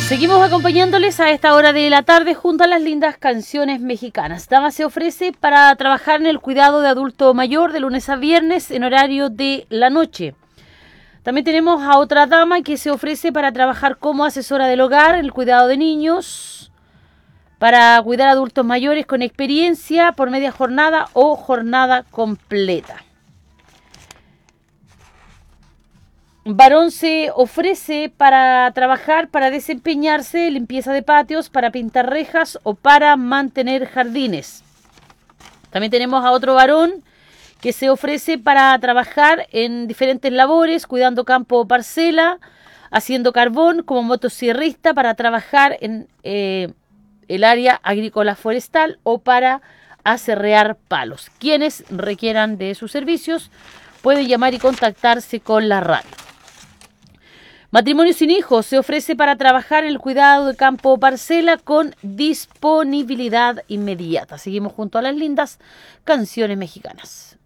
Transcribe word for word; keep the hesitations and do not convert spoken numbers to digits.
Seguimos acompañándoles a esta hora de la tarde junto a las lindas canciones mexicanas. Dama se ofrece para trabajar en el cuidado de adulto mayor de lunes a viernes en horario de la noche. También tenemos a otra dama que se ofrece para trabajar como asesora del hogar en el cuidado de niños, para cuidar a adultos mayores con experiencia por media jornada o jornada completa. Varón se ofrece para trabajar, para desempeñarse, limpieza de patios, para pintar rejas o para mantener jardines. También tenemos a otro varón que se ofrece para trabajar en diferentes labores, cuidando campo o parcela, haciendo carbón como motosierrista, para trabajar en eh, el área agrícola forestal o para aserrear palos. Quienes requieran de sus servicios pueden llamar y contactarse con la radio. Matrimonio sin hijos se ofrece para trabajar en el cuidado de campo o parcela con disponibilidad inmediata. Seguimos junto a las lindas canciones mexicanas.